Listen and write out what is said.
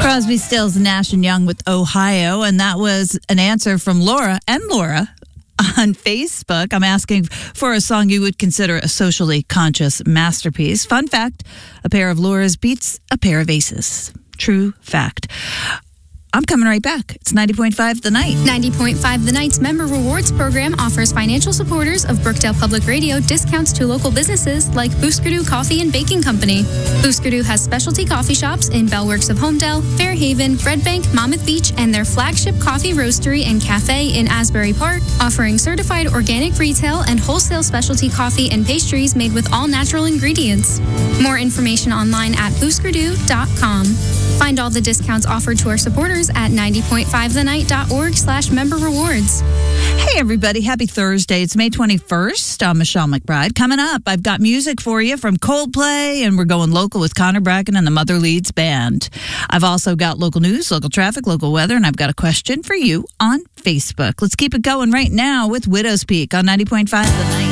Crosby, Stills, Nash & Young with Ohio, and that was an answer from Laura on Facebook. I'm asking for a song you would consider a socially conscious masterpiece. Fun fact, a pair of Laura's beats a pair of Aces. True fact. I'm coming right back. It's 90.5 The Night. 90.5 The Night's Member Rewards program offers financial supporters of Brookdale Public Radio discounts to local businesses like Booskerdoo Coffee and Baking Company. Booskerdoo has specialty coffee shops in Bellworks of Homedale, Fairhaven, Red Bank, Monmouth Beach, and their flagship coffee roastery and cafe in Asbury Park, offering certified organic retail and wholesale specialty coffee and pastries made with all natural ingredients. More information online at booskerdoo.com. Find all the discounts offered to our supporters at 90.5thenight.org/member rewards. Hey, everybody. Happy Thursday. It's May 21st. I'm Michelle McBride. Coming up, I've got music for you from Coldplay, and we're going local with Connor Bracken and the Mother Leeds Band. I've also got local news, local traffic, local weather, and I've got a question for you on Facebook. Let's keep it going right now with Widow's Peak on 90.5 The Night.